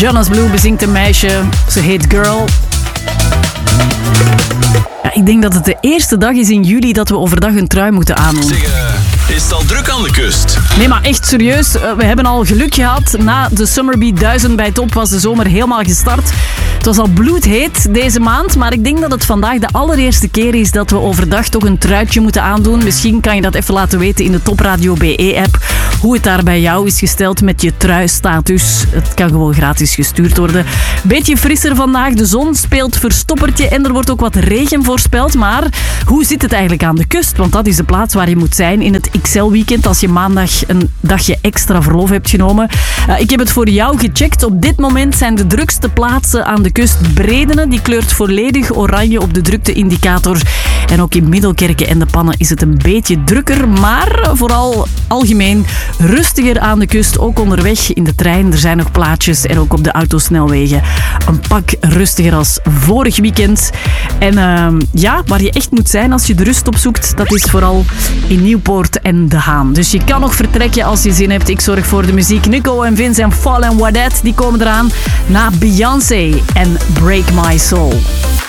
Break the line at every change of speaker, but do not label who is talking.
Jonas Blue bezingt een meisje. Ze heet Girl. Ja, ik denk dat het de eerste dag is in juli dat we overdag een trui moeten aandoen.
Is het al druk aan de kust?
Nee, maar echt serieus. We hebben al geluk gehad. Na de Summerbeat 1000 bij Top was de zomer helemaal gestart. Het was al bloedheet deze maand, maar ik denk dat het vandaag de allereerste keer is dat we overdag toch een truitje moeten aandoen. Misschien kan je dat even laten weten in de Top Radio BE-app. Hoe het daar bij jou is gesteld met je truistatus. Het kan gewoon gratis gestuurd worden. Beetje frisser vandaag. De zon speelt verstoppertje en er wordt ook wat regen voorspeld. Maar hoe zit het eigenlijk aan de kust? Want dat is de plaats waar je moet zijn in het XL-weekend als je maandag een dagje extra verlof hebt genomen. Ik heb het voor jou gecheckt. Op dit moment zijn de drukste plaatsen aan de kust Bredene. Die kleurt volledig oranje op de drukte-indicator. En ook in Middelkerke en de Pannen is het een beetje drukker. Maar vooral algemeen rustiger aan de kust. Ook onderweg in de trein. Er zijn nog plaatjes. En ook op de autosnelwegen. Een pak rustiger als vorig weekend. En waar je echt moet zijn als je de rust opzoekt, dat is vooral in Nieuwpoort en De Haan. Dus je kan nog vertrekken als je zin hebt. Ik zorg voor de muziek. Nico en Vince en Fall and Wadet, die komen eraan na Beyoncé en Break My Soul.